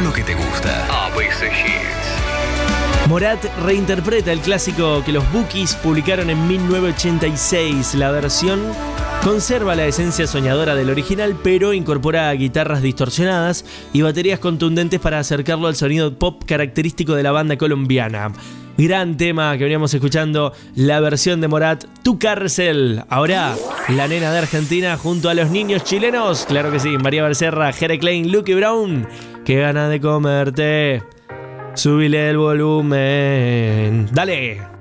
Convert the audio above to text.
lo que te gusta. ABC Hits. Morat reinterpreta el clásico que los Bookies publicaron en 1986. La versión conserva la esencia soñadora del original, pero incorpora guitarras distorsionadas y baterías contundentes para acercarlo al sonido pop característico de la banda colombiana. Gran tema que veníamos escuchando, la versión de Morat, Tu Carcel. Ahora, la nena de Argentina junto a los niños chilenos. Claro que sí, María Becerra, Jere Klein, Lucky Brown. Qué gana de comerte. Súbile el volumen. Dale.